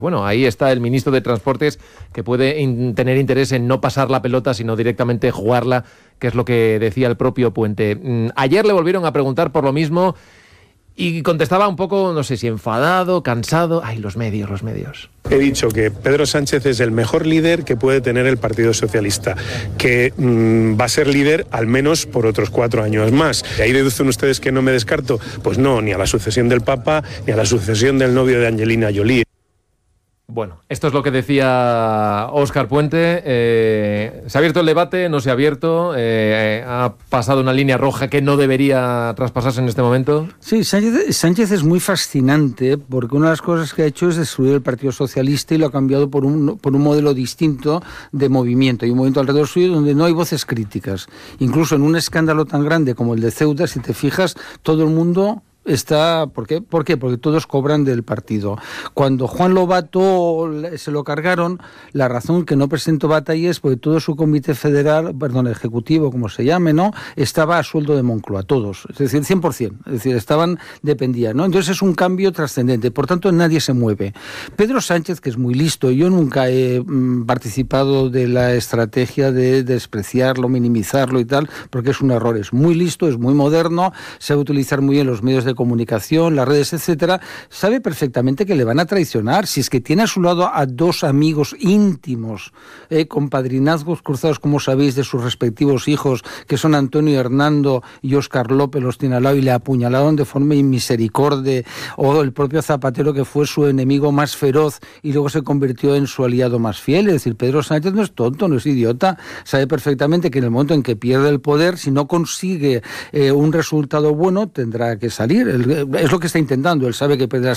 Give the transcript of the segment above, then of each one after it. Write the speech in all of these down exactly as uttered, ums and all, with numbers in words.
Bueno, ahí está el ministro de Transportes, que puede in- tener interés en no pasar la pelota, sino directamente jugarla, que es lo que decía el propio Puente. Mm, ayer le volvieron a preguntar por lo mismo y contestaba un poco, no sé si enfadado, cansado. Ay, los medios, los medios. He dicho que Pedro Sánchez es el mejor líder que puede tener el Partido Socialista, que mmm, va a ser líder al menos por otros cuatro años más. ¿Y ahí deducen ustedes que no me descarto? Pues no, ni a la sucesión del Papa, ni a la sucesión del novio de Angelina Jolie. Bueno, esto es lo que decía Óscar Puente. Eh, ¿Se ha abierto el debate? ¿No se ha abierto? Eh, ¿Ha pasado una línea roja que no debería traspasarse en este momento? Sí, Sánchez, Sánchez es muy fascinante porque una de las cosas que ha hecho es destruir el Partido Socialista y lo ha cambiado por un, por un modelo distinto de movimiento. Hay un movimiento alrededor suyo donde no hay voces críticas. Incluso en un escándalo tan grande como el de Ceuta, si te fijas, todo el mundo... Está, ¿por qué? ¿Por qué? Porque todos cobran del partido. Cuando Juan Lobato se lo cargaron, la razón que no presentó batalla es porque todo su comité federal, perdón, ejecutivo, como se llame, ¿no? Estaba a sueldo de Moncloa, todos, es decir, cien por ciento, es decir, estaban, dependían, ¿no? Entonces es un cambio trascendente, por tanto nadie se mueve. Pedro Sánchez, que es muy listo, yo nunca he mm, participado de la estrategia de despreciarlo, minimizarlo y tal, porque es un error, es muy listo, es muy moderno, sabe utilizar muy bien los medios de de comunicación, las redes, etcétera, sabe perfectamente que le van a traicionar. Si es que tiene a su lado a dos amigos íntimos, eh, con padrinazgos cruzados, como sabéis, de sus respectivos hijos, que son Antonio Hernando y Óscar López, los tiene al lado y le apuñalaron de forma inmisericordia, o el propio Zapatero, que fue su enemigo más feroz y luego se convirtió en su aliado más fiel. Es decir, Pedro Sánchez no es tonto, no es idiota, sabe perfectamente que en el momento en que pierde el poder, si no consigue eh, un resultado bueno, tendrá que salir. Es lo que está intentando, él sabe que perderá.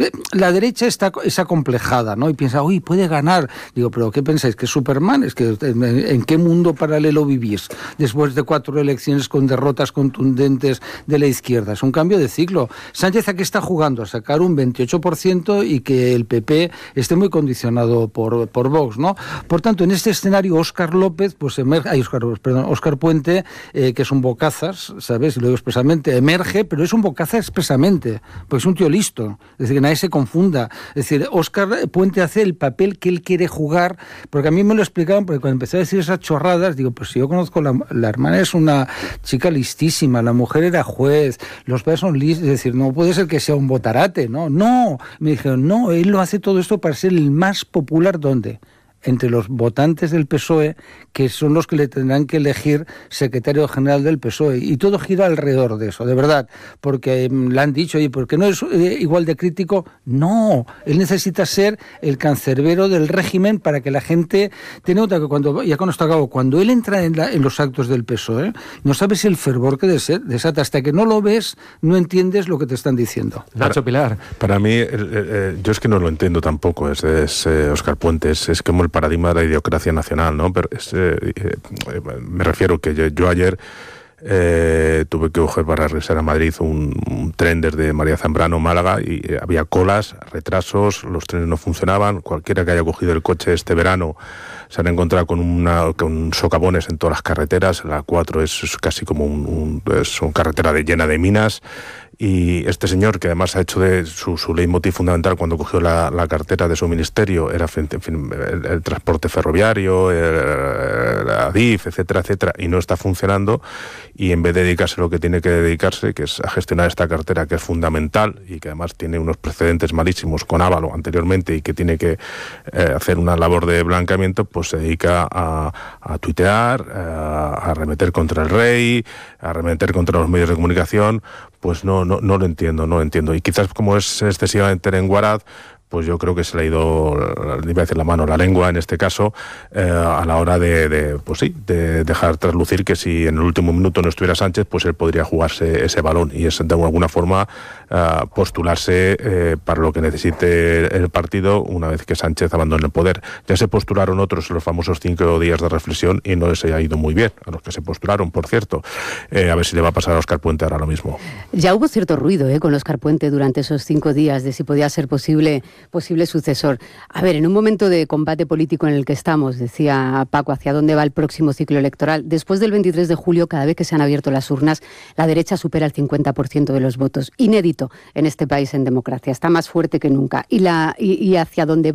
La derecha está es acomplejada, ¿no? Y piensa, uy, puede ganar. Digo, pero ¿qué pensáis? ¿Que es Superman? Es que ¿en, en qué mundo paralelo vivís? Después de cuatro elecciones con derrotas contundentes de la izquierda. Es un cambio de ciclo. Sánchez aquí está jugando a sacar un veintiocho por ciento y que el P P esté muy condicionado por, por Vox, ¿no? Por tanto, en este escenario, Óscar López, pues emerge, ay, Óscar, perdón, Óscar Puente, eh, que es un bocazas, ¿sabes? Y lo digo expresamente, emerge, pero es un bocazas expresamente, porque es un tío listo, es decir, que nadie se confunda. Es decir, Óscar Puente hace el papel que él quiere jugar, porque a mí me lo explicaban, porque cuando empecé a decir esas chorradas, digo, pues si yo conozco, la, la hermana es una chica listísima, la mujer era juez, los padres son listos, es decir, no puede ser que sea un botarate, ¿no? No, me dijeron, no, él lo hace todo esto para ser el más popular, ¿dónde? Entre los votantes del P S O E, que son los que le tendrán que elegir secretario general del P S O E. Y todo gira alrededor de eso, de verdad. Porque le han dicho, oye, ¿por qué no es eh, igual de crítico? No, él necesita ser el cancerbero del régimen para que la gente tenga otra que cuando, ya con esto acabo, cuando él entra en, la, en los actos del P S O E, no sabes el fervor que desata. Hasta que no lo ves, no entiendes lo que te están diciendo. Nacho Pilar. Para, para mí, eh, eh, yo es que no lo entiendo tampoco, es, es eh, Óscar Puente, es, es como el paradigma de la idiocracia nacional, ¿no? Pero es, eh, eh, me refiero que yo, yo ayer eh, tuve que coger para regresar a Madrid un, un tren desde María Zambrano, Málaga, y eh, había colas, retrasos, los trenes no funcionaban. Cualquiera que haya cogido el coche este verano se han encontrado con, una, con socavones en todas las carreteras. La cuatro es, es casi como un, un, es una carretera de, llena de minas. Y este señor, que además ha hecho de su, su leitmotiv fundamental cuando cogió la, la cartera de su ministerio, era en fin, el, el transporte ferroviario, el, la D I F, etcétera, etcétera, y no está funcionando, y en vez de dedicarse a lo que tiene que dedicarse, que es a gestionar esta cartera, que es fundamental, y que además tiene unos precedentes malísimos con Ávalo anteriormente, y que tiene que eh, hacer una labor de blanqueamiento, pues se dedica a, a tuitear, a, a arremeter contra el rey, a arremeter contra los medios de comunicación. Pues no, no, no lo entiendo, no lo entiendo. Y quizás como es excesivamente lenguaraz, pues yo creo que se le ha ido, iba a decir la mano, la lengua en este caso, eh, a la hora de, de, pues sí, de dejar traslucir que si en el último minuto no estuviera Sánchez, pues él podría jugarse ese balón y es de alguna forma uh, postularse eh, para lo que necesite el partido una vez que Sánchez abandone el poder. Ya se postularon otros en los famosos cinco días de reflexión y no les ha ido muy bien, a los que se postularon, por cierto. Eh, a ver si le va a pasar a Óscar Puente ahora lo mismo. Ya hubo cierto ruido eh, con Óscar Puente durante esos cinco días de si podía ser posible posible sucesor. A ver, en un momento de combate político en el que estamos, decía Paco, ¿hacia dónde va el próximo ciclo electoral? Después del veintitrés de julio, cada vez que se han abierto las urnas, la derecha supera el cincuenta por ciento de los votos. Inédito en este país en democracia. Está más fuerte que nunca. Y, la, y, y hacia dónde va